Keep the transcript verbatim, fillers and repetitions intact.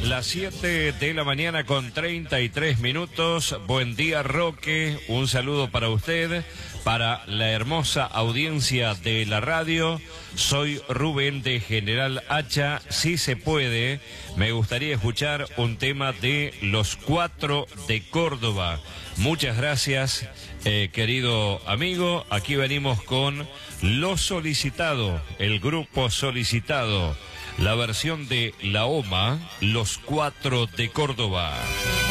Las siete de la mañana con treinta y tres minutos. Buen día, Roque. Un saludo para usted, para la hermosa audiencia de la radio. Soy Rubén de General Hacha. Si se puede, me gustaría escuchar un tema de Los Cuatro de Córdoba. Muchas gracias, eh, querido amigo. Aquí venimos con Lo Solicitado, el grupo Solicitado. La versión de La Oma, Los Cuatro de Córdoba.